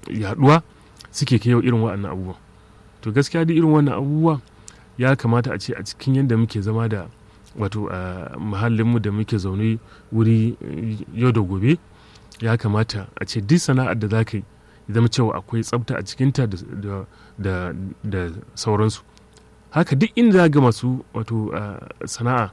yaduwa suke kai irin waɗannan abubuwa. To gaskiya duk irin wannan abubuwa ya kamata a ce a cikin yadda muke zama da wato a muhallinmu da muke zaune wuri yau da gobe, ya kamata a ce duk sana'ar da za ka yi zama cewa akwai tsafta a cikinta da sauransu. Haka duk inda ga masu wato sana'a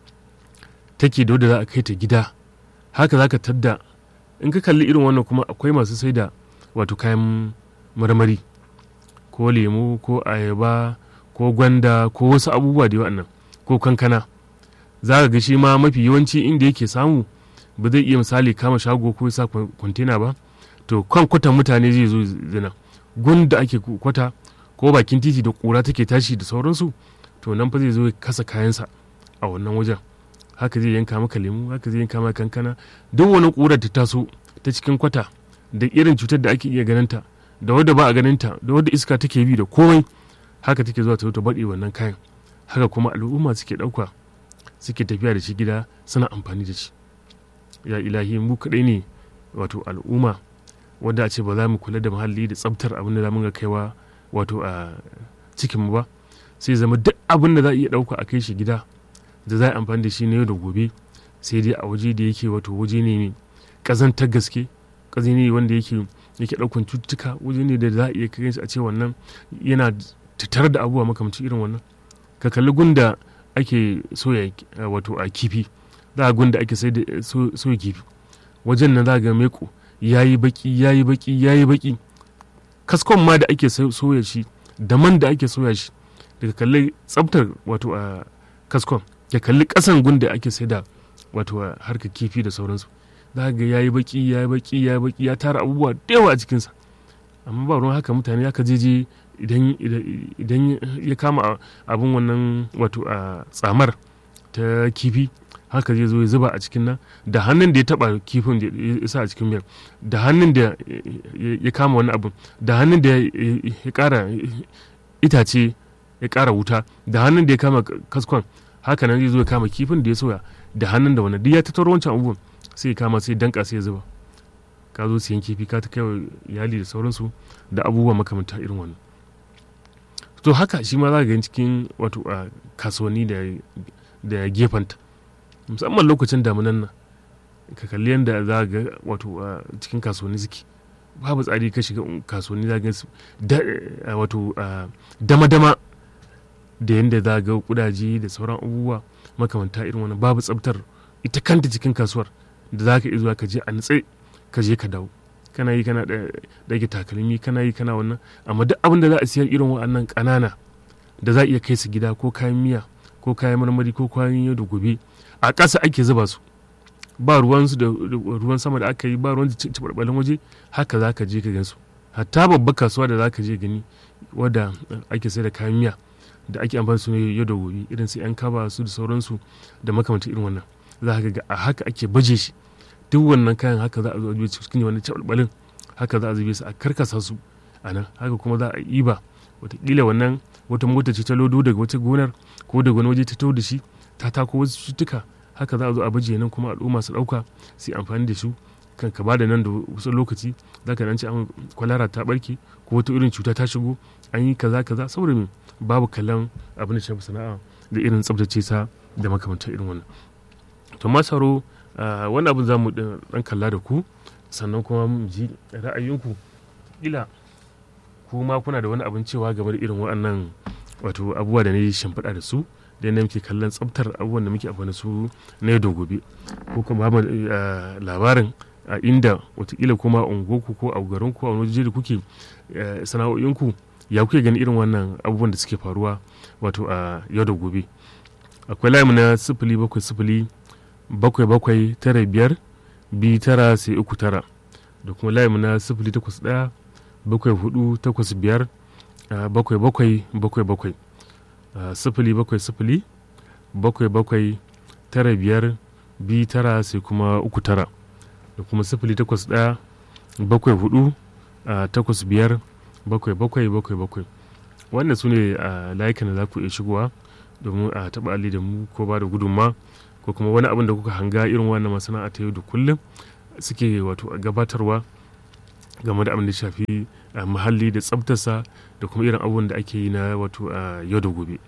take da wadda za a kai ta gida, haka za ka tadda in ka kalli irin wannan kuma akwai masu sai da wato kayan marmari ko lemu ko ayaba ko gwanda ko wasu abubuwa da wannan ko kankana. Za ka ga shi ma mafi yawanci inda yake samu ba zai iya misali kama shago ko sa kwantena ba, to kan kwatan mutane zai zo zina gunda ake kwata ko bakin titi da kura take tashi da sauransu, to nan fa zai zo kasa kayansa a wannan wajen. Haka zai yanka maka lemu, haka zai yanka maka kankana, duk wani kurar ta taso ta cikin kwata da irin cutar da ake iya ganinta da wadda ba a ganinta da wadda iska take bi da komai, haka take zuwa ta baɗe wannan kayan. Haka kuma al'umma suke ɗauka suke tafiya da shi gida suna amfani da shi. Ya ilahi, mu kaɗai ne wato al'umma wadda a ce ba za mu kula da muhalli da tsabtar abin da za mu ga kaiwa wato a cikinmu ba, sai zama duk abin da za a iya ɗauka a kai shi gida da za a amfani da shi na yau da gobe sai dai a waje da yake wato waje ne mai ƙazantar gaske, ƙazi ne wanda yake ɗaukan cututtuka, waje ne da za a iya kai shi a ce wannan yana tattare da abubuwa makamancin irin wannan. Ka kalli gunda ake soya wato a kifi, za a gunda ake sai da soya kifi, wajen nan za ga meko yayi baki, kaskon ma da ake soya shi da man da ake soya shi, daga kalli tsaftar wato a kaskon ya kalli kasan gunda ake sai da wato a harkar kifi da sauransu, za ga yayi baki ya tara abubuwa da yawa a cikinsa. Amma ba ruwan haka mutane aka jeje idan ya kama abin wannan wato a tsamar ta kifi, haka zai zo ya zuba a cikin nan da hannun da ya taba kifin da ya sa a cikin miyar, da hannun da ya kama wani abin, da hannun da ya kara itace ya kara wuta, da hannun da ya kama kaskon, haka nan zai zo ya kama kifin da ya soya da hannun da wani duk ya tattaro wancan abubuwan sai ya kama sai danka sai ya zuba. Ka zo siyan kifi ka ta kai iyali da sauransu da abubuwa makamanta irin wannan. To haka shi ma za ka gani cikin wato a kasuwanni da gefanta, musamman lokacin damunan nan ka kalli yadda za ga wato a cikin kasuwanni suke babu tsari. Ka shiga kasuwanni za ga wato dama-dama da yadda za ga kudaje da sauran abubuwa makamanta irin wannan, babu tsabtar ita kanta cikin kasuwar da za ka zuwa ka je a nutse ka je ka dawo, kana yi kana dage takalmi, kana yi kana wannan. Amma duk abin da za a siyar irin waɗannan ƙanana da za a iya kai su gida, ko kayan miya ko kayan marmari ko kayan yau da gobe, a ƙasa ake zuba su, ba ruwansu da ruwan sama da aka yi, ba ruwan cibarbalin waje, haka za ka je ka gansu. Hatta babbar kasuwa da za ka je gani wadda ake sai da kayan miya da ake amfani su ne yau da gobe, irin su 'yan kaba su da sauransu da makamantan irin wannan, za ka ga a haka ake baje shi. Duk wannan kayan haka za a zo a cikin wani cabalbalin, haka za a zube su a karkasa su a nan. Haka kuma za a yi ba watakila wannan wata mota ce ta lodo daga wata gonar ko daga wani waje ta taho da shi ta tako wasu cututtuka, haka za a zo a baje nan kuma al'umma su ɗauka su amfani da su. Kan ka bada nan da wasu lokaci za ka nan ce an kwalara ta barke ko wata irin cuta ta shigo, an yi kaza saboda me babu kallon abin da shafi sana'a da irin tsabtace sa da makamantar irin wannan. To masaro wani abin za mu dan kalla da ku, sannan kuma mu ji ra'ayinku, ila kuma kuna da wani abin cewa game da irin waɗannan wato abubuwa da ne shimfiɗa da su, da yadda muke kallon tsabtar abubuwan da muke amfani su na yau da gobe, ko kuma ba labarin a inda watakila kuma unguwarku ko a garinku a wani waje da kuke sana'o'inku, ya kuke gani irin wannan abubuwan da suke faruwa wato a yau da gobe. Akwai layi na 070779529 da kuma layi na 08174857777 070779529 sai kuma 39 da kuma 08174857777. Wannan su ne layukan da za ku iya shigowa domin a taɓa alli da mu ko ba da gudunma, ko kuma wani abin da kuka hanga irin wannan masana'a ta yau da kullum suke wato gabatarwa game da abin da shafi muhalli da tsaftarsa da kuma irin abubuwan da ake yi na wato yau da gobe.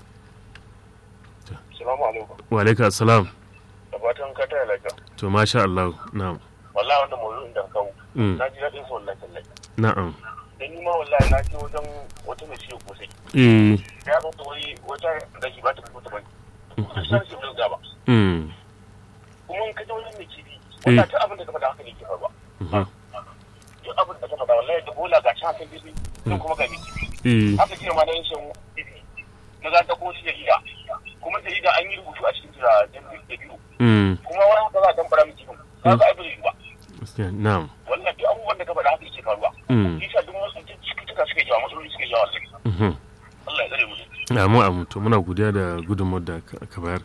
Salamu alaikum. Wa alaikum assalam. Da fatan ka taya lafiya. To masha Allah. Na'am. Wallahi wannan mawdu'in da kawo. Na ji daɗin sa wallahi tallahi. Na'am. Dan ni ma wallahi na je wajen wata mai ciwo kosai. Ya zo wai wata da ki ba ta fito bane. Sai shi da gaba. Kuma in ka je wajen mai kibi, wallahi ta abin da ka faɗa haka ne ke faruwa. Duk abin da ka faɗa wallahi da bola ga can kan bibi, dan kuma ga mai kibi. Haka ji ma na yin shan bibi. Na ga ta ko shi da gida. Kuma jarida an yi rubutu a cikin da biyu kuma wani haka za a tambara miki kun za ka aibu ba na'am wannan duk abubuwan da ka faɗa haka yake faruwa isa duk wasu cututtuka suke jawo matsaloli suke jawo sai Allah ya tsare mu amu to muna godiya da gudunmawar da ka bayar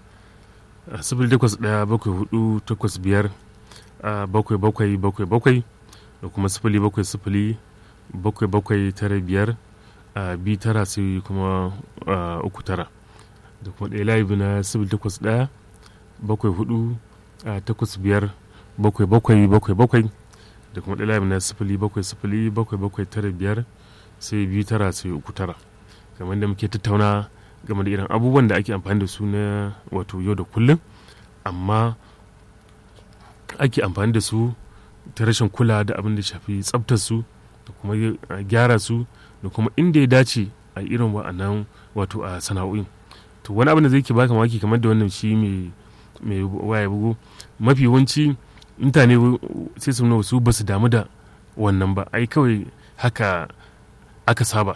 08148857777 da kuma 0707779 B9 sai kuma 39 da kuma ɗaya layi na 081-84-85-77 da kuma ɗaya layi na 070-77-95 sai 29 sai 39 kamar da muke tattauna game da irin abubuwan da ake amfani da su na wato yau da kullum amma ake amfani da su ta rashin kula da abin da shafi tsabtar su da kuma gyara su da kuma inda ya dace a irin wa'annan wato a sana'o'in. To wani abin da zai ke baka mamaki kamar da wannan shi mai waya bugu mafi yawanci mutane sai su nuna su ba su damu da wannan ba ai kawai haka aka saba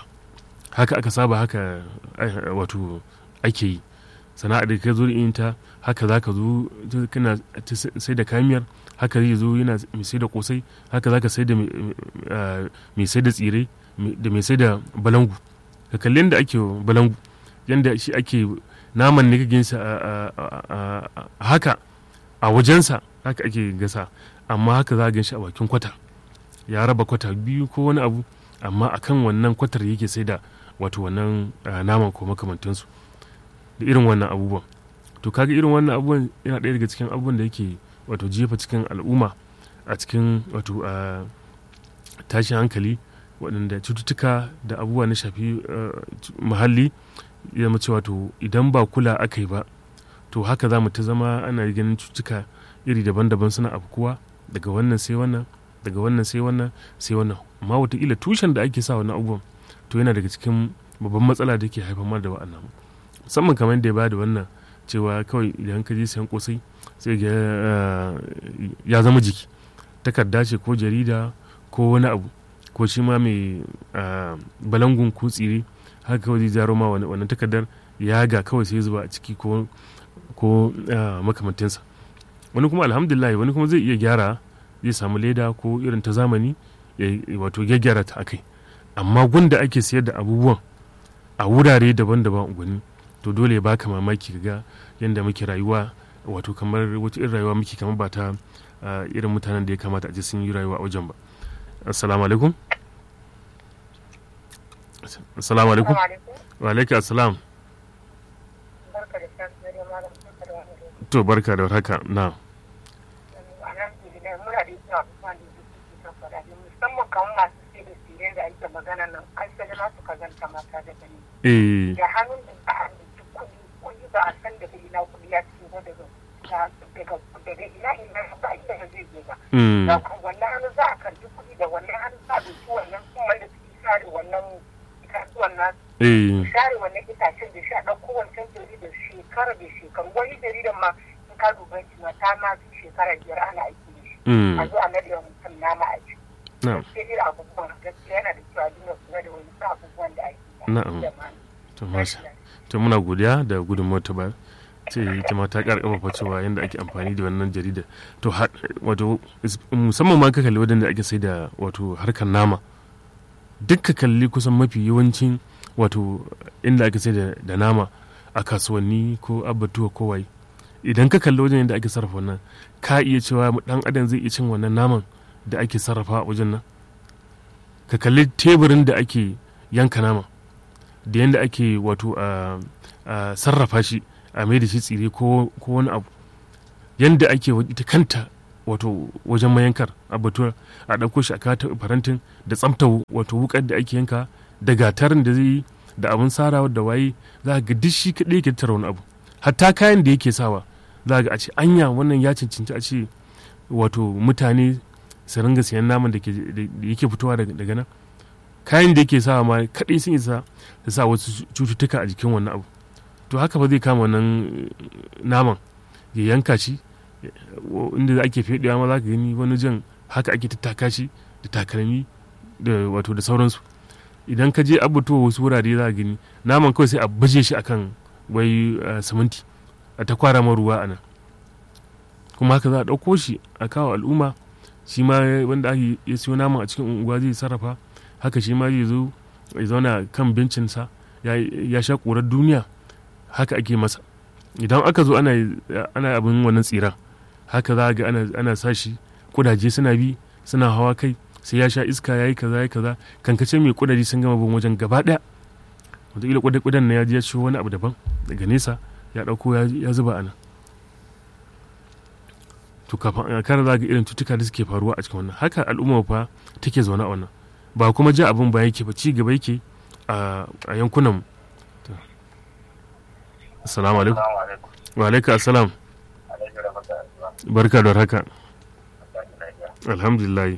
haka wato ake yi sana'a da ka zo da ta haka za ka zo kana sai da kamiyar haka zai zo yana mai sai da kosai haka za ka sai da mai sai da tsirai da mai sai da balangu ka kalli yadda ake balangu yadda shi ake naman ne ka ginsa haka a wajensa haka ake gasa amma haka za a gan shi a bakin kwata ya raba kwata biyu ko wani abu amma akan wannan kwatar yake sai da wato wannan naman ko makamantansu da irin wannan abubuwan to kaga irin wannan abubuwan yana ɗaya daga cikin abubuwan da yake wato jefa cikin al'umma a cikin wato tashin hankali waɗanda cututtuka da abubuwa na shafi muhalli ya mace wato idan ba kula aka yi ba to haka za mu ta zama ana ganin cututtuka iri daban-daban suna afkuwa daga wannan sai wannan daga wannan sai wannan sai wannan amma wataƙila tushen da ake sa wannan abubuwan to yana daga cikin babban matsala da ke haifar da wa'annan musamman kamar da ya bada wannan cewa kawai idan ka je sayan kosai sai ga ya zama jiki takarda ce ko jarida ko wani abu ko shi ma mai balangun ko tsire haka kawai zai zaro ma wannan takardar ya ga kawai sai zuba a ciki ko makamantinsa wani kuma alhamdulillah wani kuma zai iya gyara zai samu leda ko irin ta zamani wato gyaggyara ta akai amma gunda ake sayar da abubuwan a wurare daban-daban gwani to dole ya baka mamaki ga yadda muke rayuwa wato kamar wata irin rayuwa muke kamar ba ta irin mutanen da ya kamata a ji sun yi rayuwa a wajen ba. Assalamu alaikum. Assalamu alaikum. Wa alaikum assalam. To barka da haka na. Musamman kamar masu sai da siren da ake magana nan an sai da nasu kazanta mata da gani. Da hannun da ta hannun kuɗi ba a san daga ina kuɗi ya ce ba daga ina ba a ina zai je ba. Da wannan hannu za a karbi kuɗi da wannan hannu za a duki wannan kuma da suke share wannan kasuwan nasu. Share wannan itacen da shi a ɗauko wancan jaridar shekara da shekaru wani jaridar ma in ka duba shi ma ta ma fi shekara 5 ana aiki da shi. A zo a nade mutum nama a ciki. Sai irin abubuwan gaskiya yana da kyau a dinga kula da wani sa abubuwan da ake yi. To muna godiya da gudunmawar ta bayar. Ce ita ma ta karfafa cewa yadda ake amfani da wannan jarida. To wato musamman ma ka kalli wadanda ake sai da wato harkar nama. Duk ka kalli kusan mafi yawancin wato inda ake sai da nama a kasuwanni ko abbatuwa ko waye. Idan ka kalli wajen yadda ake sarrafa wannan ka iya cewa dan adam zai iya cin wannan naman da ake sarrafa a wajen nan. Ka kalli teburin da ake yanka nama da yadda ake wato sarrafa shi a mai da shi tsire ko wani abu yadda ake ita kanta wato wajen mayankar abatuwar a ɗauko shi a kata farantin da tsafta wato wukar da ake yanka da gatarin da zai yi da abin sarawa da waye za ga duk shi kaɗai yake tattara wani abu hatta kayan da yake sawa za ga a ce anya wannan ya cancanci a ce wato mutane su ringa siyan naman da yake fitowa daga nan kayan da yake sawa ma kaɗai sun isa da sa wasu cututtuka a jikin wannan abu to haka ba zai kama wannan naman ya yanka shi inda ake fedewa ma za ka gani wani jan haka ake tattaka shi da takalmi da wato da sauransu idan ka je abubuwa wasu wurare za ka gani naman kawai sai a baje shi akan wai siminti a ta kwara ma ruwa a nan kuma haka za a ɗauko shi a kawo al'umma shi ma wanda ake ya siyo naman a cikin unguwa zai sarrafa haka shi ma zai zo ya zauna kan bencinsa ya sha ƙurar duniya haka ake masa idan aka zo ana abin wannan tsiran haka za ga ana sa shi kudaje suna bi suna hawa kai sai ya sha iska ya yi kaza kankace mai kudaje sun gama bin wajen gaba daya wataƙila kudan na ya ji ya ciwo wani abu daban daga nesa ya ɗauko ya zuba a nan to kafin a kara za ga irin cutuka da suke faruwa a cikin wannan haka al'umma fa take zaune a wannan ba kuma ji abin ba yake ba ci gaba yake a yankunan. Assalamu alaikum. Wa alaikum assalam. Barka da haka. Alhamdulillah.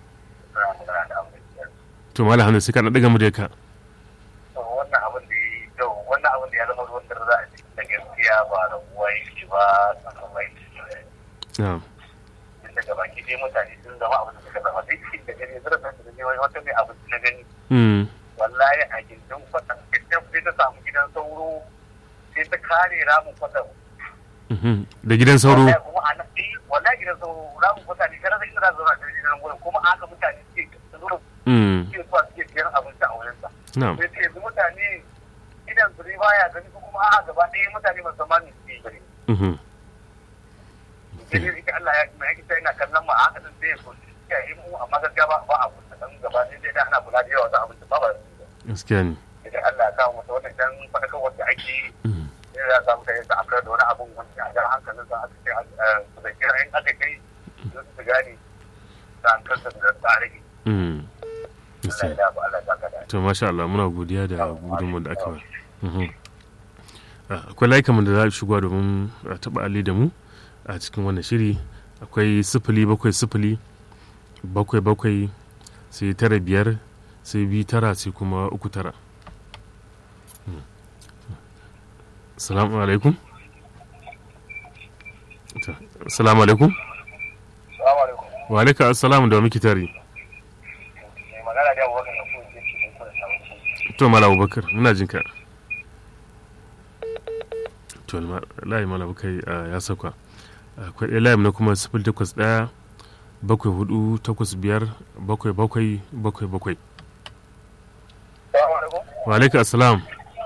To mala hannu sai ka daga mu da ka. Wannan abin da ya zama ruwan dare za a ci da gaskiya ba da uwa yake ba sakamai. Na'am. Inda gaba ki dai mutane sun zama abin da suka zama duk da gani zura da ne wata mai abin na gani. Wallahi a gindin kwatan sai ta samu gidan sauro sai ta kare ramin kwatan. Da gidan sauro. Wallahi gidan sauro ramin kwatan ne kada sai ina zauna da gidan gurin kuma aka mutane suke zuwa. Suke zuwa suke siyan abinci a wurinsa. Na'am. Sai yanzu mutane idan su baya gani kuma a'a gaba ɗaya mutane musamman ne suke gani. Sai ita Allah ya mai yake sai ina kallon mu a haka sai ya kusa ya yi mu amma gaskiya ba a kusa dan gaba ɗaya da ana kula da yawa za abinci ba. Gaskiya ne. Idan Allah ya kawo mata wannan dan fadakar wanda ake yi sai ya samu kai sa aka da wani abun wanda a jan hankalin sa aka ce da kira in aka kai su gane da an kasa da tsare. To masha Allah muna godiya da gudunmu da aka ba. Akwai laikamar da za a shigo domin a taɓa ali da mu a cikin wannan shiri akwai 070 777 sai 95 sai 29 sai kuma 39. Assalamu alaikum. Assalamu alaikum. Wa alaikum assalam da muke tare. To mala Abubakar muna jin ka. To layi mala Abubakar ya sauka. Akwai ɗaya layi na kuma 081 74 85 77 Wa alaikum assalam.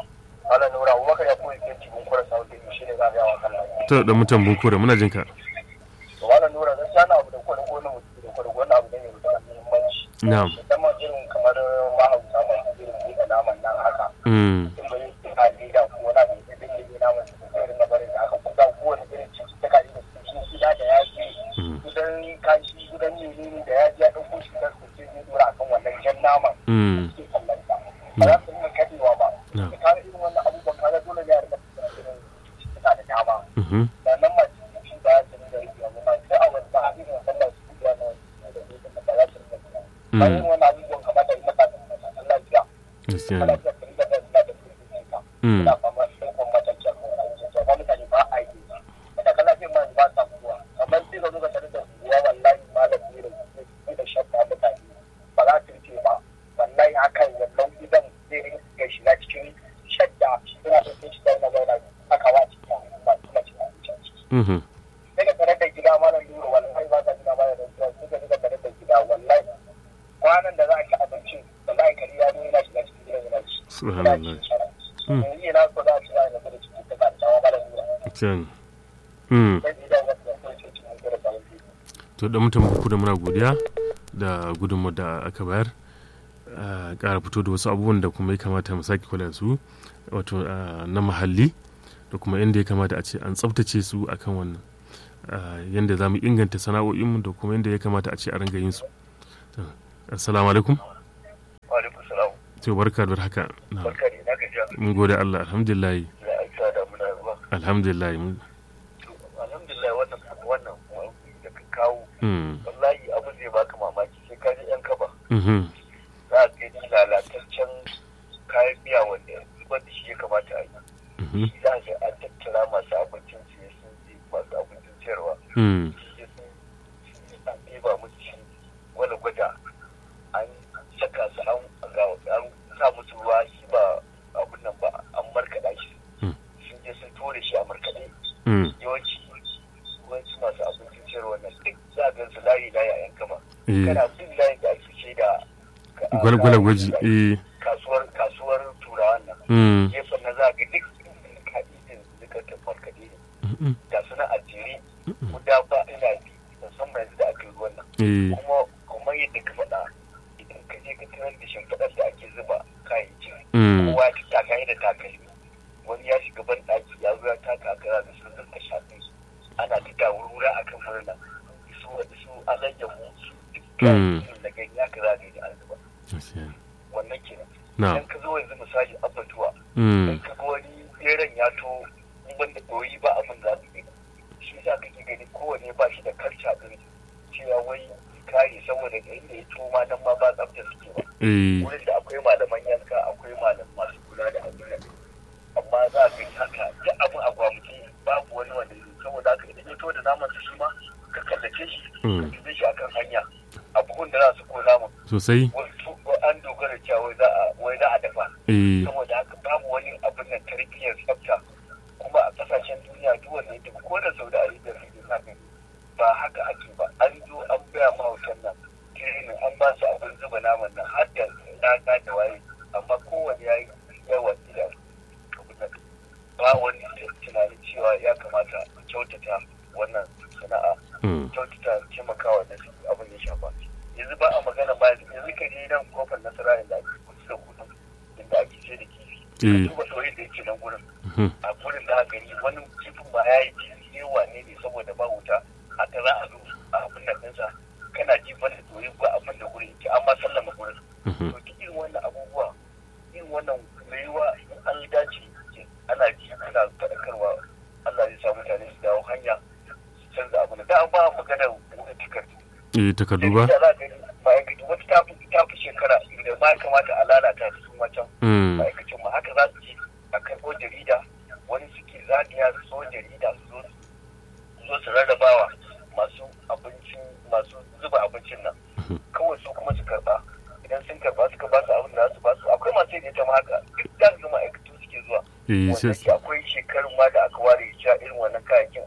To da mutan bunkura muna jin ka. Wannan nura gaskiya na abu da ko na mutum da ko wannan abu da ne da muhimmanci. Na'am. Musamman irin kamar mahauta masu irin da naman nan haka. Sun bari su ka da ko wani abu da dinga naman su sai rinka bari da haka ko da ko wani irin ciki ta kaji da su gida da yaji idan kashi gidan ne da yaji ya dauko shi da su ce zai dora akan wannan jan naman. Sai kallon sa. Ba za su rinka kadewa ba. Da kana irin wannan abubuwan kaga dole ne ya rinka irin da dama. Sannan masu ciki ba su rinka rike abu ma sai a wani ba a irin wannan su ya na da su da ba za su rinka rike. Bayan wani abubuwan kamar da ita kafin masu lafiya. Gaskiya. Ina fama da kuma mataccen kuma mutane ba a yi. Da kan lafiyar ma ba sa kuwa. Kamar sai ka zo ka tare da kuwa wallahi malam irin da shakka mutane ba za su rike ba. Wallahi hakan wannan gidan zai rinka shiga cikin shadda suna da shi da wani zauna aka wa cikin ba kuma cikin abinci. Daga tare da gida malam lura wallahi ba ka gida malam da suka daga tare da gida wallahi kwanan da za a ci abinci wallahi kari ya zo yana shiga cikin gidan yana ci. Subhanallah. Yanzu yana so za a ci yana da cikin ta kan tawa malam lura. Can. To da mutum ku da muna godiya da gudunmu da aka bayar. Ƙara fito da wasu abubuwan da kuma ya kamata mu sake kula da su wato na muhalli da kuma inda ya kamata a ce an tsaftace su akan wannan yadda za mu inganta sana'o'inmu da kuma yadda ya kamata a ce a ringa yin su. Assalamu alaikum. Wa alaikum salam. To barka da haka. Barka ne na gajiya. Mun gode Allah alhamdulillah. Ya aika da muna ruwa. Alhamdulillah. Alhamdulillah wannan da ka kawo. Wallahi abu zai baka mamaki sai ka ji yan kaba. Za ka gani lalataccen kayan miya wanda shi ya kamata a yi. Za ka an tattara masu abincin masu abincin sayarwa. Sun ɗeba musu shi wani gwada an saka su an sa musu ruwa shi ba abun nan ba an markaɗa shi. Sun je sun tore shi a markaɗe. Yawanci masu abincin sayarwa nan duk za a gan su layi a yan kama. Kana bin layin da ake ce da gwalgwala gwaji. Kasuwar turawan nan. Gefen na za a ga duk hadidin zikatar markaɗe ne. Da suna a jere guda ba ina bi musamman yanzu da aka yi ruwan nan. Kuma yadda ka faɗa idan ka je ka tarar da shimfiɗar da ake zuba kayayyaki. Kowa ya taka da takalmi. Wani ya shiga ban ɗaki ya zo ya taka kara da sun zanta shafi. Ana ta dawurwura a kan murna. Su alayyahu su duk da gani ya ka zagaye da an zuba. Wannan kenan. Idan ka zo yanzu misali abatuwa. Idan ka ga wani beran ya to ban da ɗoyi ba abin za su yi. Shi za ka ki gani kowane ba shi da karca ɗin cewa wai kare saboda inda ya toma nan ma ba tsafta suke ba. Wurin da akwai malaman yanka akwai masu kula da abin amma za ka yi haka duk abin agwamuke babu wani wanda saboda haka idan ya to da naman su shi ma ka kallace shi ka tube shi akan hanya a buhun da za su ko naman sosai an dogara cewa wai za a dafa saboda haka babu wani abin nan tarbiyyar tsafta kuma a kasashen duniya duk wanda ya tafi ko da Saudi Arabia su ne ba haka ake ba an zo an baya mahautan nan tirinin an ba su abin zuba naman nan har da laka da waye amma kowane ya yi yawan gida ba wani tunanin cewa ya kamata a kyautata wannan sana'a kyautata taimakawa da abin ya shafa yanzu ba a magana ba yanzu ka je nan kofar nasara inda ake kusa da kudu inda ake ce da kifi ka duba soyayya da yake nan gurin a gurin da aka gani wani kifin ba ya yi yawa ne saboda ba wuta haka za a zo a abin nan ɗinsa kana ji ban da soyayya ba abin da gurin yake amma sallama gurin to duk irin wannan abubuwa irin wannan rayuwa in an dace ana ji ana faɗakarwa Allah zai sa mutane su dawo hanya su canza abin da ba magana buɗe takardu. Takardu ba? Ma'aikatu wata ta fi shekara inda ma kamata a lalata su wacan ma'aikacin ma haka za su je a karɓo jarida wani suke zagaya su so jarida su zo su rarrabawa masu zuba abincin nan kawai su kuma su karɓa idan sun karɓa suka ba su abin da za su ba su akwai masu yin ita ma haka duk da su ma'aikatu suke zuwa wanda ke akwai shekarun ma da aka ware ya irin wannan kayayyakin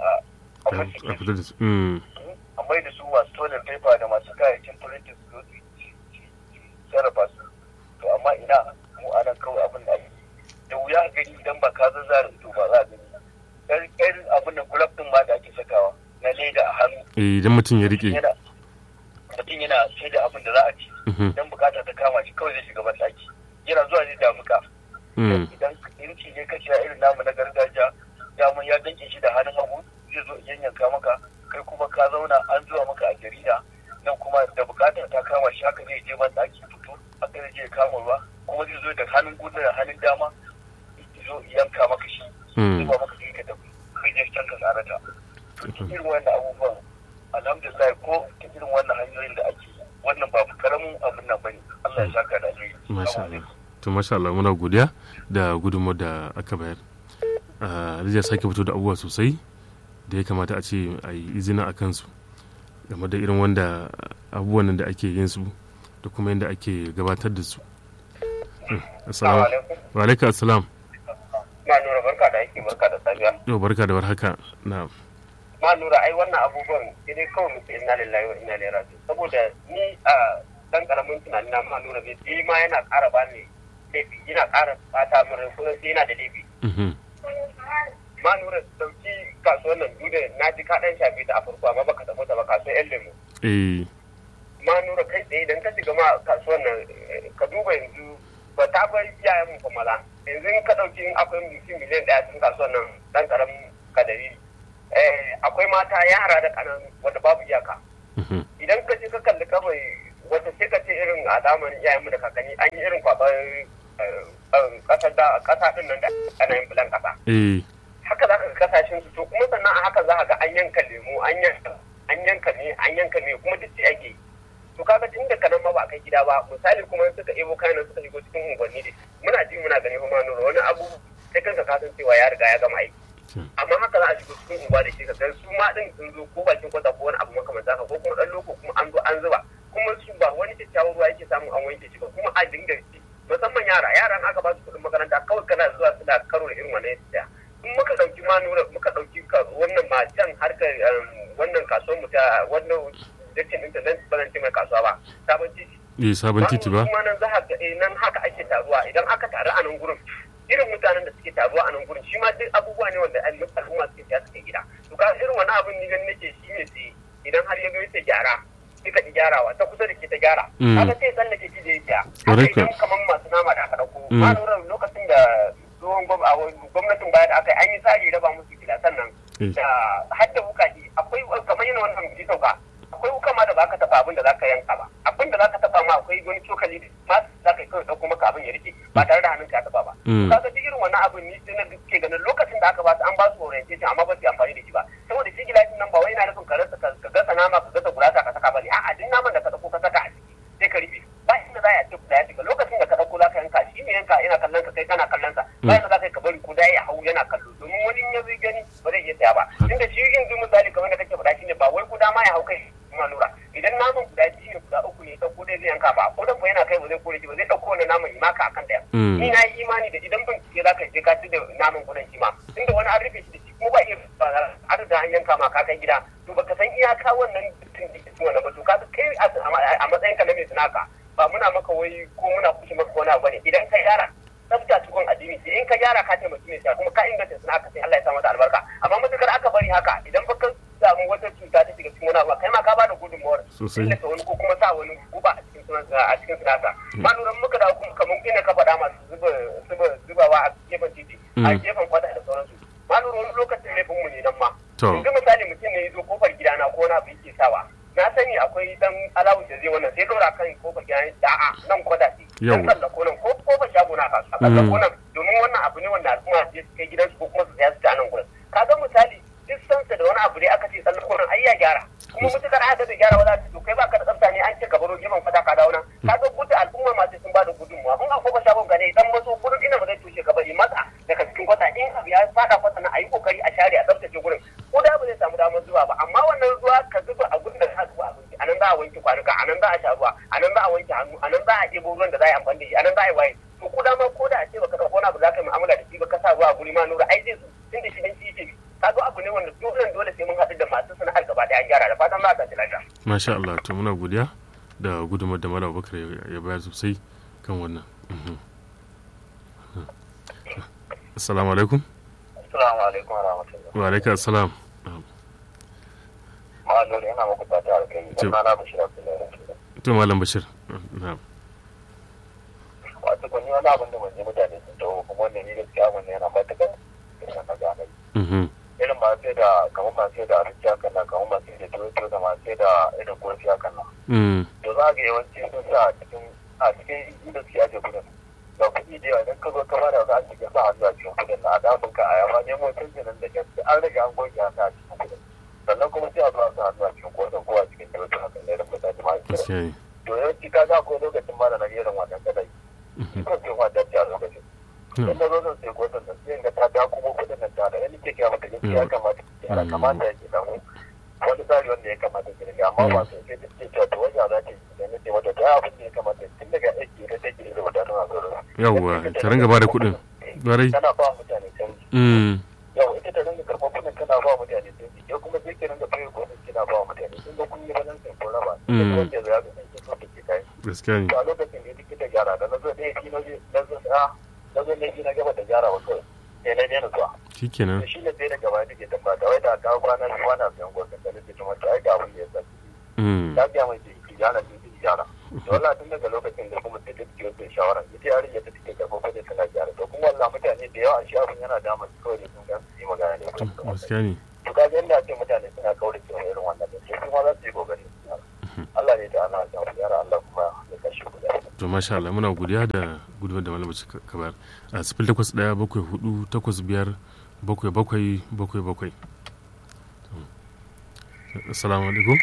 a mai da su masu toilet paper da masu kayayyakin printing su sarrafa su to amma ina mu anan kawai abin da ake da wuya gani idan ba ka zazzara to ba za a gani irin abin da gulab din ma da ake sakawa na leda a hannu idan mutum ya rike mutum yana sai da abin da za a ci idan bukata ta kama shi kawai zai shiga ban daki yana zuwa zai damuka idan inci ne ka sha irin namu na gargajiya daman ya danke shi da hannun hagu zai zo yanyanka maka kai kuma ka zauna an zuwa maka a jarida nan kuma da bukatar ta kama shi haka zai je ban daki fito haka zai je kama ruwa kuma zai zo da hannun gudu da hannun dama zo yanka maka shi zuba maka sai ka tafi kai je can ka tsarata to irin wannan abubuwan alhamdulillah ko ta irin wannan hanyoyin da ake wannan ba karamin abin nan bane Allah ya saka da alheri to masha Allah muna godiya da gudunmawar da aka bayar Rijiyar sake fito da abubuwa sosai da ya kamata a ce a yi izina a kansu game da irin wanda abubuwan da ake yin su da kuma yadda ake gabatar da su. Assalamu wa alaikum assalam. Ma Nura barka da aiki barka da safiya. Yau barka da warhaka. Na'am. Ma Nura ai wannan abubuwan sai dai kawai muke inna lillahi wa inna ilaihi raji'un saboda ni a dan karamin tunani na Ma Nura bai ma yana ƙara bani laifi yana ƙara bata min rai kuma sai yana da laifi. Ma Nura dauki kasuwar nan dude na ji ka dan shafe ta a farko amma baka tafi ta ba kasuwar yan lemu. Ma Nura kai tsaye idan ka shiga ma kasuwar nan ka duba yanzu ba ta bar iyayen mu kamala yanzu in ka dauki akwai mutum miliyan 1 cikin kasuwar nan dan karamin kadari akwai mata yara da kanan wanda babu iyaka idan ka je ka kalli kawai wata sai ka ce irin a zamanin iyayenmu da kakanni an yi irin kwaban kasa din nan da ana yin bulan kasa haka za ka ga kasashen su to kuma sannan a haka za ka ga an yanka lemu an yanka ne kuma duk sai ake to kaga tun da kanan ma ba kai gida ba misali kuma suka ebo kayan suka shigo cikin unguwanni da muna ji muna gani kuma nuna wani abu sai kanka ka san cewa ya riga ya gama aiki amma haka za a shigo cikin unguwa da shi ka ga su ma din sun zo ko bakin kwata ko wani abu makamanta ka ko kuma dan loko kuma an zo an zuba kuma su ba wani kyakkyawan ruwa yake samu an wanke shi ba kuma a dinga musamman yaran aka ba su kuɗin makaranta kawai kana zuwa suna karo da irin wannan yadda in muka ɗauki manura muka ɗauki wannan macen harkar wannan kasuwar mu ta wannan jakin internet ba zan ce mai kasuwa ba sabon titi sabon titi ba kuma nan za ka nan haka ake taruwa idan aka taru a nan gurin irin mutanen da suke taruwa a nan gurin shi ma duk abubuwa ne wanda al'umma suke siya suke gida to ka irin wani abin ni ganin nake shi ne sai idan har ya zo ya gyara suka ki gyarawa ta kusa da ke ta gyara kaga sai tsallake shi da ya haka idan kamar masu nama da aka dauko ma lura lokacin da tsohon gwamnatin baya da aka yi an yi tsari raba musu gida sannan da hadda wukaji akwai kamar yana wannan ji sauka akwai wuka ma da ba ka taɓa abin da za ka yanka ba abin da za ka taɓa ma akwai wani cokali ma za ka yi kawai ɗauko maka abin ya rike ba tare da hannunka ya taɓa ba kaga duk irin wannan abin ni sai na ke ganin lokacin da aka ba su an ba su orientation amma ba su yi amfani da shi ba saboda shi gilashin nan ba wai yana nufin ka gasa nama ka gasa gurasa ka saka ba ne a'a duk naman da ka ɗauko ka saka a ciki sai ka rufe ba inda za a ce guda ya shiga lokacin da ka ɗauko za ka yanka shi ne yanka yana kallon ka kai kana kallon sa ba inda za ka yi ka bari guda ya hau yana kallo domin wani ya zai gani ba zai iya saya ba tunda shi yanzu misali kamar da kake faɗa shi ne ba wai guda ma ya hau kai ma lura idan naman guda biyu ne guda uku ne ɗauko dai zai yanka ba ko dan ko yana kai ba zai kore shi ba zai ɗauko wani naman maka akan daya ni na yi imani da idan bincike za ka je ka ci da naman gudan shi ma tunda wani an rufe shi da shi kuma ba iya an da an yanka ma ka kai gida to baka san iyaka wannan tun da cikin wannan ba to ka kai a matsayin ka na mai sunaka ba muna maka wai ko muna kushe maka wani abu bane idan ka gyara tsafta tukun addini sai in ka gyara ka taimaki mai sha kuma ka inganta sunaka sai Allah ya sa mata albarka amma matukar aka bari haka idan baka samu wata cuta ta shiga cikin wani abu kai ma ka bada gudunmawar sosai da wani ko kuma sa wani guba a cikin sunaka ma lura muka da kuma kamar ina ka faɗa masu zubawa a gefen titi a gefen kwata da sauransu ma lura wani lokacin laifin mu ne nan ma yanzu misali mutum ne ya zo kofar gidana ko na abu yake sawa na sani akwai dan alawun da zai wannan sai dora kan kofar gidana da a nan kwata ce dan kallako nan ko kofar shago na kasuwa kallako nan domin wannan abu ne wanda al'umma su kai gidansu ko kuma su saya su ta nan gurin kaga misali duk sansa da wani abu ne aka ce tsallako nan ai ya gyara kuma mutukar aka da gyara wala to kai baka da tsafta ne an ce ka baro gefen fata ka dawo nan kaga gudu al'umma masu sun bada gudunmuwa in akwai shagon gane idan maso gurin ina ba zai tushe ka bari masa daga cikin kwata in abu ya fada kwata na ayi kokari a share a tsaftace gurin ko da ba zai samu damar zuwa ba amma wannan ruwa ka zuba a gurin da za zuba abinci anan za a wanke kwanuka anan za a sha ruwa anan za a wanke hannu anan za a ɗebo ruwan da za a yi amfani da shi anan za a yi waye to ko dama ko da a ce baka ɗauko wani abu za ka yi mu'amala da shi ba ka sa ruwa a guri ma nura ai zai tunda shi dan shi yake ka zo abu ne wanda dole sai mun haɗu da masu sana'ar gaba ɗaya an gyara da fatan za ka ji lafiya. Masha Allah to muna godiya da gudunmar da Malam Abubakar ya bayar sosai kan wannan. Assalamu alaikum. Assalamu alaikum wa rahmatullahi. Wa alaikum assalam. Ma'azuri yana muku fata alkai. Sunana Bashir Abdullahi. To Malam Bashir. Na'am. Wato kun yi wani abin da ban ji mutane sun taho kuma wannan ne gaskiya wannan yana matuƙar irin na gane. Irin masu da kamar masu da arziki hakan nan kamar masu da toyoto da masu da irin kurfi hakan nan. To za ga yawanci sun sa a cikin inda suke ajiye kudin. Ga kuɗi da yawa idan ka zo ka bada za a cikin sa hannu a cikin kudin na a damun ka a yamma nemo canjin nan da gaske an rage an goge hannu a cikin kudin. Sannan kuma sai a zo a sa hannu a cikin kodin ko a cikin toyoto hakan da irin mutane ma kira. To yawanci ka ga ko lokacin ba da na irin wannan kadai. Ko sai wa dace a lokacin. In na zo zan sai kodin nan sai ga ta da kuma kudin nan ta da yanni ke kya mata ya kamata ya ke samu wani tsari wanda ya kamata ki riga amma ba su sai da ce cewa to wajen za ta yi da nake wata ta abin da ya kamata tun daga aiki da take da wata tana zuwa yawwa ta ringa ba da kuɗin barai tana ba mutane canji yau ita ta ringa karɓar kuɗin tana ba mutane canji ya kuma sai ki ringa fayar kuɗin kina ba mutane sun ga kun yi balan sai ko raba da wanda ya zaga sai ki so ki kai gaskiya ne a lokacin da take ta gyara da na zo da yake na zo ne na gaba da gyara wa kawai sai na daina zuwa shikenan shi ne sai daga baya take tambata wai da ta kwana biyu ana sayan gwamnati da nake tuma ta aika abin da ya saki ta ga mai ki jana ki jana to wallahi tun daga lokacin da kuma sai take wata shawara ita yarinya ta take karɓo fade tana gyara to kuma wallahi mutane da yawa shi abin yana damar kawai da sun ga su yi magana ne gaskiya ne to kaga to masha Allah muna godiya da gudunmar da malamaci kabar a 0814-857-7777. Assalamu alaikum.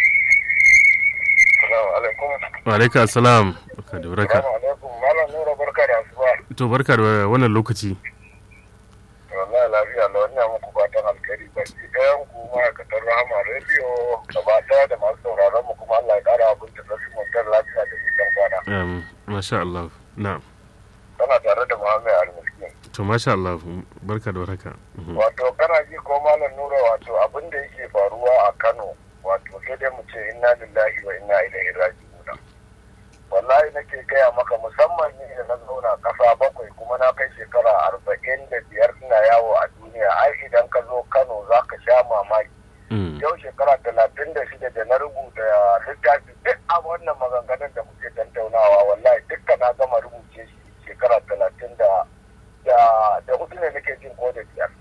Wa alaikum assalam. Barka da baraka. Malam Nura barka da asuba. To barka da wannan lokaci. Wallahi lafiya da wannan muku fatan alkhairi baki ɗayan ku ma'aikatan Rahama Radio gaba ɗaya da masu sauraron mu kuma Allah ya ƙara abin da zasu mutar lafiya da gidan kwana. Masha Allah. Na'am. Kana tare da Muhammad Al-Miskin. To masha Allah barka da baraka. Wato kana ji ko Malam Nura wato abin da yake faruwa a Kano wato sai dai mu ce inna lillahi wa inna ilaihi raji'un. Wallahi nake gaya maka musamman ni da na zauna ƙasa bakwai kuma na kai shekara 45 ina yawo a duniya ai idan ka zo Kano za ka sha mamaki. Yau shekara 36 da na rubuta littafi duk a wannan maganganun da muke tantaunawa wallahi dukkan na gama rubuce shi shekara 30 da hudu ne nake jin ko da biyar.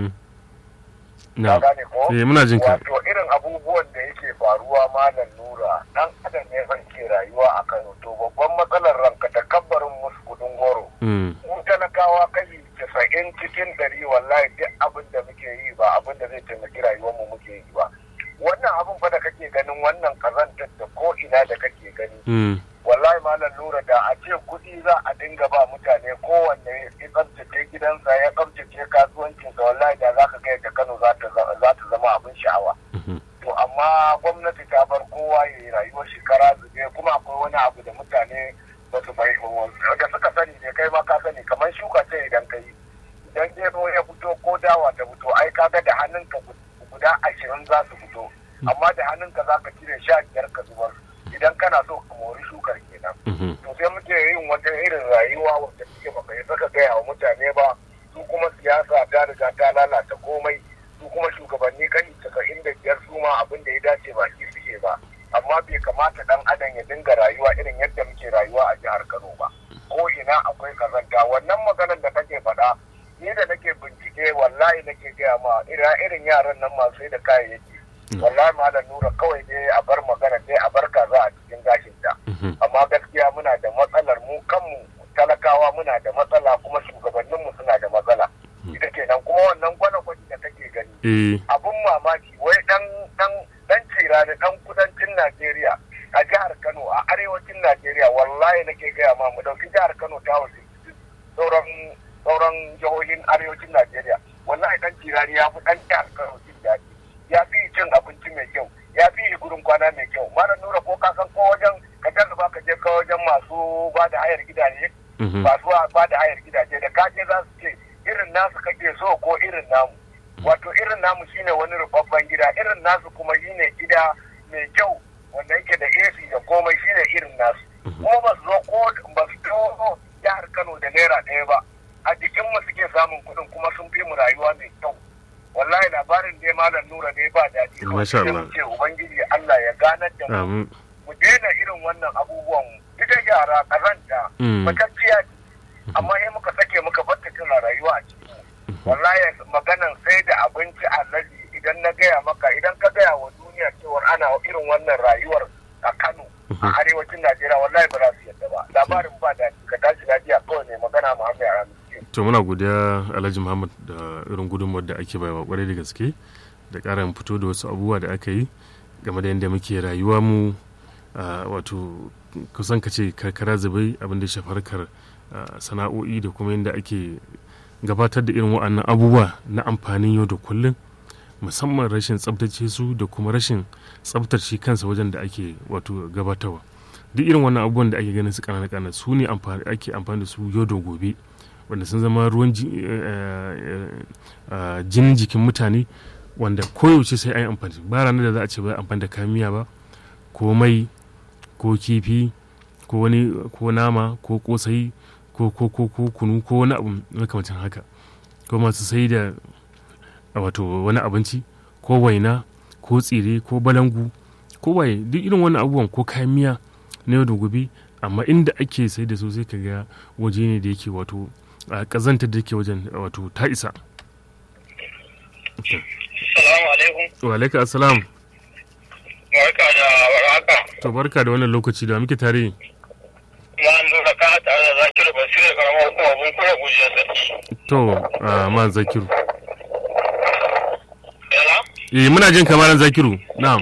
Na gane ko? Muna jin ka. Wato irin abubuwan da yake faruwa Malam Nura dan adam ne ban ke rayuwa a Kano to babban matsalar ranka takabbarin musu kudin goro. Mun talakawa kai 90 cikin 100 wallahi duk abin da muke yi ba abin da zai taimaki rayuwar mu muke yi ba. Wannan abin fa da kake ganin wannan kazantar da ko ina da kake gani. Wallahi Malam Nura da a ce kudi za a dinga ba mutane kowanne ya tsabtace gidansa ya tsabtace kasuwancinsa wallahi da za ka ga yadda Kano za ta zama abin sha'awa. To amma gwamnati ta bar kowa ya yi rayuwar shekara zube kuma akwai wani abu da mutane ba su bai da suka sani ne kai ma ka sani kamar shuka ce idan ka yi idan gero ya fito ko dawa ta fito ai kaga da hannunka guda 20 za su fito amma da hannunka za ka cire 15 ka zubar idan kana so ka mori shukar kenan. To sai muke yin wata irin rayuwa wanda suke baka yi saka gaya wa mutane ba su kuma siyasa ta riga ta lalata komai su kuma shugabanni kan 95 su ma abin da ya dace ba shi suke ba amma bai kamata dan adam ya dinga rayuwa irin yadda muke rayuwa a jihar Kano ba ko ina akwai kazanta wannan maganar da kake faɗa ni da nake bincike wallahi nake gaya ma irin yaran nan masu da kayayyaki wallahi Malam Nura kawai dai a bar magana dai a bar kaza a cikin gashin ta amma gaskiya muna da matsalar mu kanmu talakawa muna da matsala kuma shugabanninmu suna da matsala ita kenan kuma wannan gwana-gwani da kake gani abun mamaki wai dan cira da dan kudancin Najeriya a jihar Kano a arewacin Najeriya wallahi nake gaya ma mu dauki jihar Kano ta wasu sauran jihohin arewacin Najeriya wallahi dan cirani ya fi dan jihar Kano jin daɗi ya fi cin abinci mai kyau ya fi gurin kwana mai kyau Malam Nura ko ka san ko wajen ka jarraba ka je ka wajen masu ba da hayar gidaje masu ba da hayar gidaje da kaje za su ce irin nasu kake so ko irin namu wato irin namu shine wani rubabban gida irin nasu kuma shine gida mai kyau wanda yake da AC da komai shine irin nasu kuma ba su zo ko ba su kawo jihar Kano da naira ɗaya ba a jikin mu suke samun kuɗin kuma sun fi mu rayuwa mai kyau wallahi labarin dai Malam Nura ne ba daɗi Masha Allah. ce ubangiji Allah ya ganar da mu mu daina irin wannan abubuwan ita yara kazanta matacciya ce amma sai muka sake muka bar tana rayuwa a cikin wallahi maganan sai da abinci alaji idan na gaya maka idan ka gaya wa duniya cewar ana irin wannan rayuwar a Kano a arewacin Najeriya wallahi ba za su yadda ba labarin ba da ka tashi lafiya kawai ne magana Muhammad Aramu to muna godiya Alhaji Muhammad da irin gudunmawar da ake bayarwa kwarai da gaske da ƙarin fito da wasu abubuwa da aka yi game da yadda muke rayuwa mu wato kusan ka ce karkara zubai abin da shafi harkar sana'o'i da kuma yadda ake gabatar da irin wa'annan abubuwa na amfanin yau da kullum musamman rashin tsabtace su da kuma rashin tsabtace kansa wajen da ake wato gabatarwa duk irin wannan abubuwan da ake ganin su kanana su ne ake amfani da su yau da gobe wanda sun zama ruwan jinin jikin mutane wanda koyaushe sai an yi amfani ba ranar da za a ce ba amfani da kamiya ba ko mai ko kifi ko nama ko kosai ko kunu ko wani abu makamacin haka ko masu sai da wato wani abinci ko waina ko tsire ko balangu ko waye duk irin wannan abubuwan ko kayan miya na yau da gobe amma inda ake sai da su sai ka ga waje ne da yake wato kazantar da yake wajen wato ta isa. Salamu alaikum. Wa alaikum assalam. Barka da warhaka. To barka da wannan lokaci da muke tare. Malam Zakiru da karamar hukumar mun kura gujiyar sarki. To, man Zakiru. Muna jin kamaran Zakiru, na'am.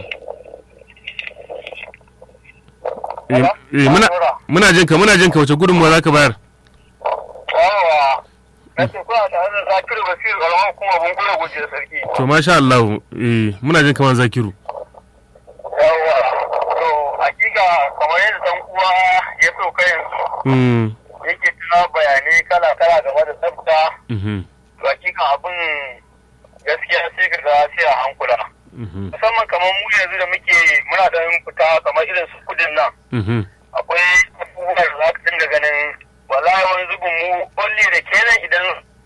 Muna jin ka wace gudunmuwa za ka bayar? Yawa, na ce kuna tare da Zakiru Basiru karamar hukumar mun kura gujiyar sarki. To, masha Allah, muna jin kamaran Zakiru. Yawa, to, hakika kamar yadda dan uwa ya sauka yanzu. Yake ta bayanai kala-kala game da tsafta. Hakika abin gaskiya sai ka ga sai a hankula. Musamman kamar mu yanzu da muna da fita kamar irin su kudin nan. Akwai abubuwan da za ka dinga ganin wallahi wani zubin mu kulli da kenan idan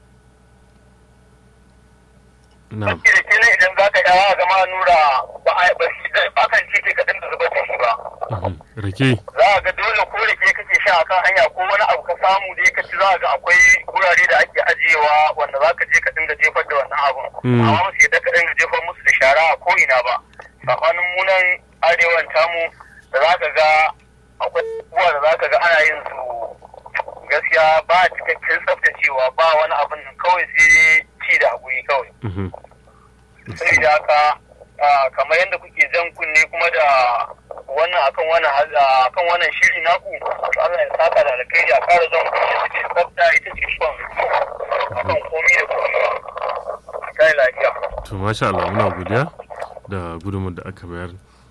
za ka yawa gama nura ba kan ce ka dinga zubar da shi ba. Rake. Za a ga dole ko rake kake sha akan hanya ko wani abu ka samu da ka ci za a ga akwai wurare da ake ajiyewa wanda za ka je ka dinga jefar da wannan abun. Amma musu yadda ka dinga jefar musu da shara a ko ina ba. Sabanin munan arewan tamu da za ka ga akwai abubuwa da za ka ga ana yin su gaskiya ba cikakken tsaftacewa ba wani abin kawai sai ci da haƙuri kawai. Sai da haka kamar yadda kuke jan kunne kuma da wannan akan wannan shiri naku Allah ya saka da alkhairi a ƙara jan kunne suke tsafta ita ce son akan komi da komi kai lafiya. To masha Allah muna godiya da gudunmuwar da aka bayar.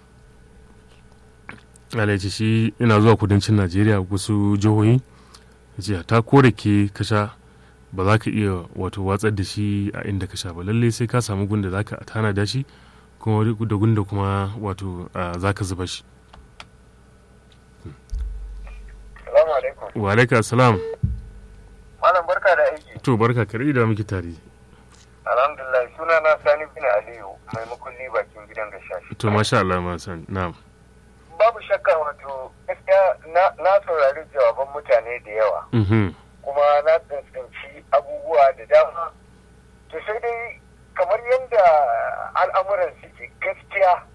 Alaici shi ina zuwa kudancin Najeriya wasu jihohi ce ta kore ke kasha ba za ka iya wato watsar da shi a inda ka sha ba lallai sai ka samu gunda za ka tana da shi kuma da gunda kuma wato za ka zuba shi. Salamu alaikum. Wa alaikum salam. Malam barka da aiki. To barka kare da muke tare. Alhamdulillah suna na Sani bin Aliyu mai makulli bakin gidan gashashi. To masha Allah ma san na'am. Babu shakka wato gaskiya na saurari jawaban mutane da yawa. Kuma na tsinci abubuwa da dama. To sai dai kamar yadda al'amuran suke gaskiya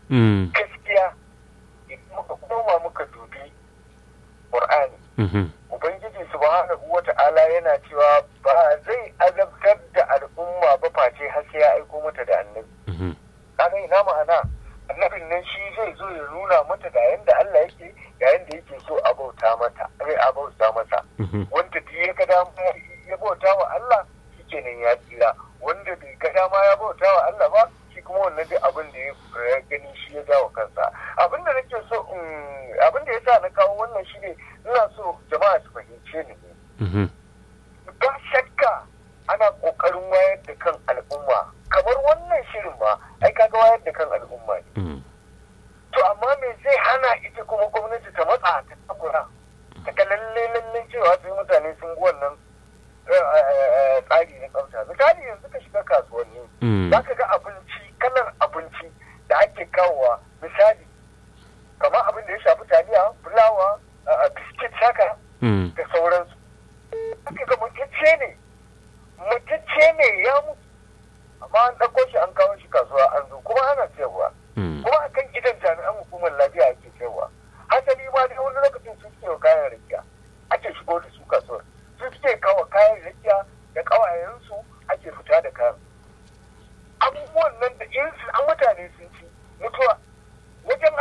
idan muka koma muka dubi Qur'ani. Ubangiji subhanahu wa ta'ala yana cewa ba zai azabtar da al'umma ba face har sai ya aiko mata da annabi. Kaga ina ma'ana annabin nan shi zai zo ya nuna mata ga yanda Allah yake ga yanda yake so a bauta masa. Wanda duk ya ga dama ya bauta wa Allah shikenan ya tsira. Wanda bai ga dama ya bauta wa Allah ba shi kuma wannan duk abin da ya gani shi ya jawo kansa. Abin da nake so abin da yasa na kawo wannan shi ne ina so jama'a su fahimce ni. Ba shakka ana kokarin wayar da kan al'umma kamar wannan shirin ma ai kaga wayar da kan al'umma ne. To amma me zai hana ita kuma gwamnati ta matsa ta takura ta ga lalle cewa sai mutane sun bi wannan tsari na tsafta. Misali yanzu ka shiga kasuwanni za ka ga kalar abinci da ake kawowa misali kamar abin da ya shafi taliya, fulawa, biskit haka da sauransu. Aka ga mutacce ne ya mutu amma an ɗauko shi an kawo shi kasuwa an zo kuma ana sayarwa kuma akan gidan jami'an hukumar lafiya ake sayarwa. Hasali ma dai wani lokacin su suke kayan rakiya ake shigo da su kasuwar su suke kawo kayan rakiya da ƙawayensu ake fita da kayan abubuwan nan da in an mutane sun ci mutuwa wajen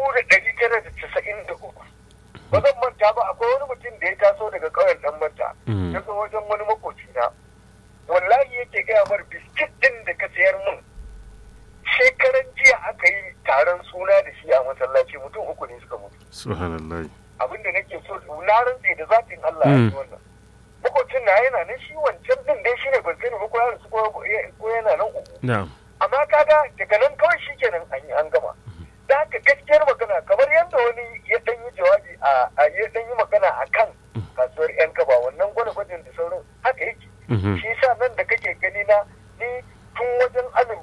1993 ba zan manta ba akwai wani mutum da ya taso daga ƙauyen ɗan manta ya zo wajen wani makocina wallahi yake gaya mar biskit ɗin da ka sayar mun shekaran jiya aka yi taron suna da shi a masallaci mutum 3 ne suka mutu. Subhanallah. Abin da nake so na rantse da zatin Allah ya yi wannan. Makocin na yana nan shi wancan din dai shine ban sani ba ko ya rasu ko yana nan uku. Amma kaga daga nan kawai shi kenan an gama. Da haka gaskiyar magana kamar yadda wani ya dan yi jawabi ya dan yi magana akan kasuwar yan kaba wannan gwajin da sauran haka yake. Shi sa nan da kake gani na ni tun wajen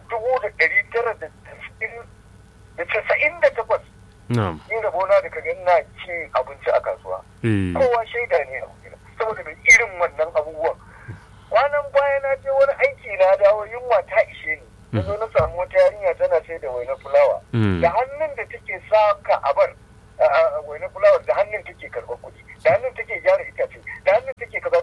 1998 ni rabona da kaga ina ci abinci a kasuwa. Kowa shaida ne a gida saboda mai irin wannan abubuwan. Kwanan baya na je wani aiki na dawo yunwa ta ishe ni. Na zo na samu wata yarinya tana sai da wainar fulawa. Da hannun da take saka abar wainar fulawar da hannun take karɓar kuɗi. Da hannun take gyara itace. Da hannun take kaza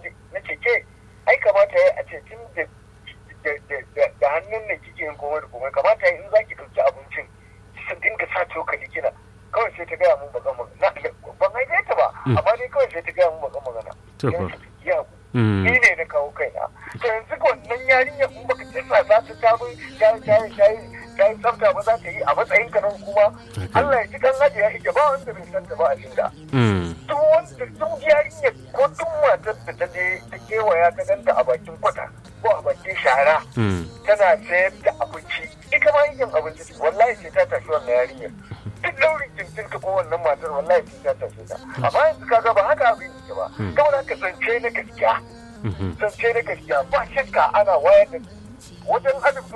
magana ya ni ne na kawo kaina to yanzu wannan yarinya in baka kisa za ta ta yi tsafta ba za ta yi a matsayin ka nan kuma Allah ya ji kan hajiya ita ba wanda bai san ta ba a shinda duk yarinya ko duk matar da ta je ta kewaya ta ganta a bakin kwata ko a bakin shara tana sayar da abinci ita ma yin abinci wallahi sai ta tashi wannan yarinya duk daurin jintin ka ko wannan matar wallahi sai ta tashi ta amma yanzu kaga ba haka abin yake ba kawai haka zance na gaskiya ba shakka ana wayar da wajen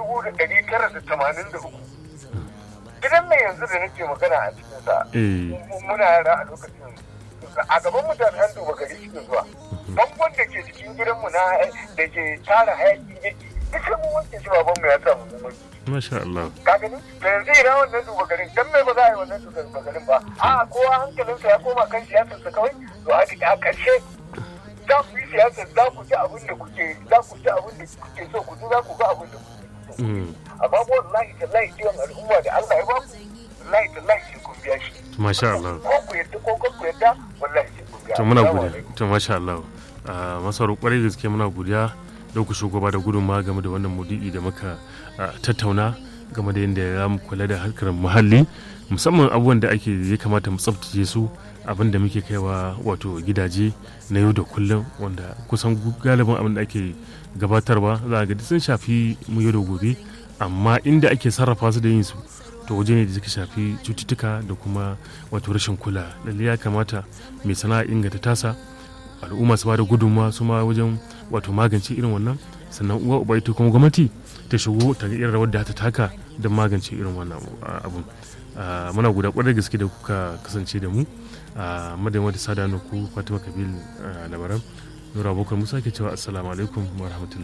1983 gidan mai yanzu da nake magana a cikinsa muna yara a lokacin a gaban mutane an duba gari cikin zuwa bangon da ke cikin gidanmu na da ke tara hayakin yake dukkan mu wanke shi babanmu ya samu mummuni masha Allah ka gani da yanzu ina wannan duba garin dan mai ba za a yi wannan duba garin ba a kowa hankalinsa ya koma kan siyasarsa kawai to a ƙarshe za ku yi siyasar za ku ji abin da kuke so ku ji za ku ga abin da kuke so amma wallahi tallahi ciwon al'umma da Allah ya ba ku wallahi tallahi sai kun biya shi masha Allah ko ku yadda ko ku yadda wallahi sai kun biya to muna godiya to masha Allah masaru kwarai gaske muna godiya da ku shugaba da gudunmawa game da wannan maudu'i da muka tattauna game da yadda ya mu kula da harkar muhalli musamman abubuwan da ya kamata mu tsaftace su abin da muke kaiwa wato gidaje na yau da kullum wanda kusan galibin abin da ake gabatarwa za a ga sun shafi mu yau da gobe amma inda ake sarrafa su da yin su to waje ne da suka shafi cututtuka da kuma wato rashin kula lalle ya kamata mai sana'a inganta tasa al'umma su ba da gudunmawa su ma wajen wato magance irin wannan sannan uwa uba ita kuma gwamnati ta shigo ta ga irin rawar da ta taka don magance irin wannan abun muna guda kwarai gaske da kuka kasance da mu madadin wata sada ku Fatima Kabil labaran Nura Abubakar Musa ke cewa assalamu alaikum wa rahmatullahi